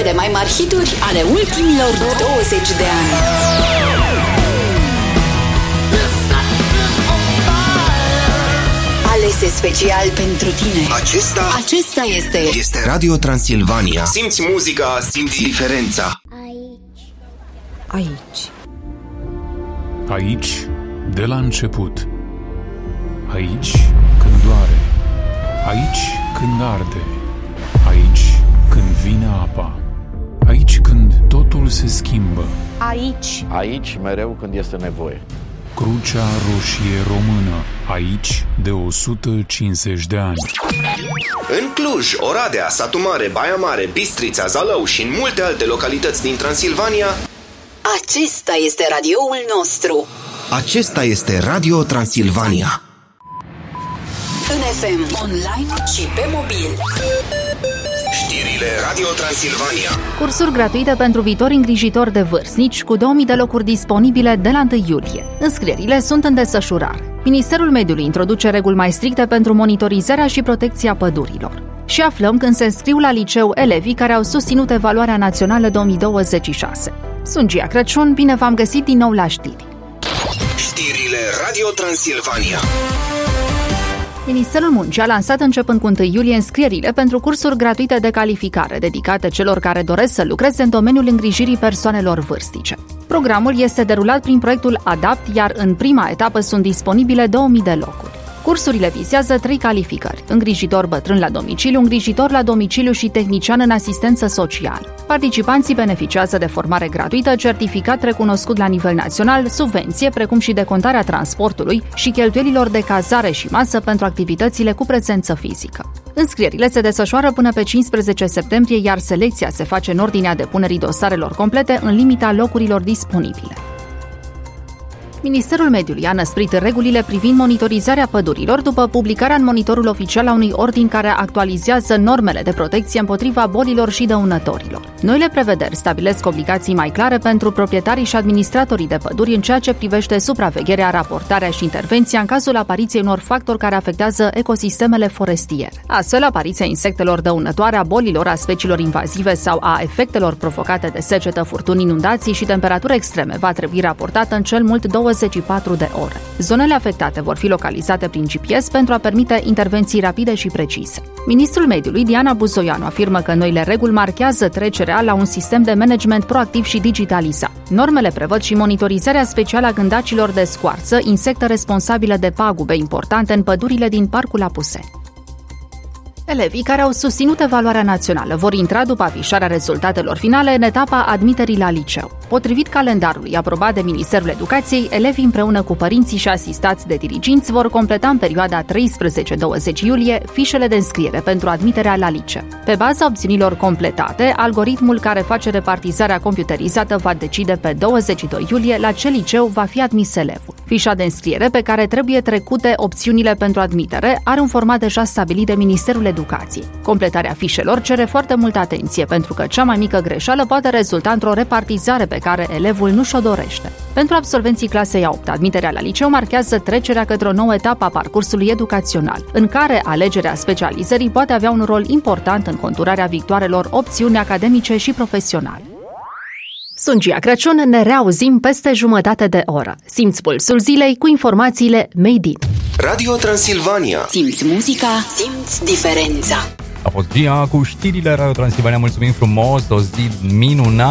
Cele mai mari hituri ale ultimilor 20 de ani. Alese special pentru tine. Acesta este Radio Transilvania. Simți muzica, simți diferența. Aici, de la început. Aici, când doare. Aici, când arde. Aici, când vine apa. Aici, când totul se schimbă. Aici, mereu când este nevoie. Crucea Roșie Română. Aici, de 150 de ani. În Cluj, Oradea, Satu Mare, Baia Mare, Bistrița, Zalău și în multe alte localități din Transilvania. Acesta este radioul nostru. Acesta este Radio Transilvania. În FM, online și pe mobil. Știrile Radio Transilvania. Cursuri gratuite pentru viitori îngrijitori de vârstnici cu 2000 de locuri disponibile de la 1 iulie. Înscrierile sunt în desfășurare. Ministerul Mediului introduce reguli mai stricte pentru monitorizarea și protecția pădurilor. Și aflăm când se înscriu la liceu elevii care au susținut evaluarea națională 2026. Sunt Gia Crăciun, bine v-am găsit din nou la știri. Știrile Radio Transilvania. Ministerul Muncii a lansat începând cu 1 iulie înscrierile pentru cursuri gratuite de calificare dedicate celor care doresc să lucreze în domeniul îngrijirii persoanelor vârstice. Programul este derulat prin proiectul ADAPT, iar în prima etapă sunt disponibile 2000 de locuri. Cursurile vizează 3 calificări: îngrijitor bătrân la domiciliu, îngrijitor la domiciliu și tehnician în asistență socială. Participanții beneficiază de formare gratuită, certificat recunoscut la nivel național, subvenție, precum și decontarea transportului și cheltuielilor de cazare și masă pentru activitățile cu prezență fizică. Înscrierile se desfășoară până pe 15 septembrie, iar selecția se face în ordinea depunerii dosarelor complete în limita locurilor disponibile. Ministerul Mediului a năsprit regulile privind monitorizarea pădurilor după publicarea în Monitorul Oficial a unui ordin care actualizează normele de protecție împotriva bolilor și dăunătorilor. Noile prevederi stabilesc obligații mai clare pentru proprietarii și administratorii de păduri în ceea ce privește supravegherea, raportarea și intervenția în cazul apariției unor factori care afectează ecosistemele forestiere. Astfel, apariția insectelor dăunătoare, a bolilor, a speciilor invazive sau a efectelor provocate de secetă, furtuni, inundații și temperaturi extreme va trebui raportată în cel mult 24 de ore. Zonele afectate vor fi localizate prin GPS pentru a permite intervenții rapide și precise. Ministrul Mediului, Diana Buzoianu, afirmă că noile reguli marchează trecerea la un sistem de management proactiv și digitalizat. Normele prevăd și monitorizarea specială a gândacilor de scoarță, insecte responsabile de pagube importante în pădurile din Parcul Apuseni. Elevii care au susținut evaluarea națională vor intra după afișarea rezultatelor finale în etapa admiterii la liceu. Potrivit calendarului aprobat de Ministerul Educației, elevii împreună cu părinții și asistați de diriginți vor completa în perioada 13-20 iulie fișele de înscriere pentru admiterea la liceu. Pe baza opțiunilor completate, algoritmul care face repartizarea computerizată va decide pe 22 iulie la ce liceu va fi admis elevul. Fișa de înscriere, pe care trebuie trecute opțiunile pentru admitere, are un format deja stabilit de Ministerul Educației. Completarea fișelor cere foarte multă atenție, pentru că cea mai mică greșeală poate rezulta într-o repartizare pe care elevul nu și-o dorește. Pentru absolvenții clasei a 8, admiterea la liceu marchează trecerea către o nouă etapă a parcursului educațional, în care alegerea specializării poate avea un rol important în conturarea viitoarelor opțiuni academice și profesionale. Sunt Gia Crăciun, ne reauzim peste jumătate de oră. Simți pulsul zilei cu informațiile Made in Radio Transilvania. Simți muzica, simți diferența. A fost Gia cu știrile Radio Transilvania. Mulțumim frumos, o zi minunată.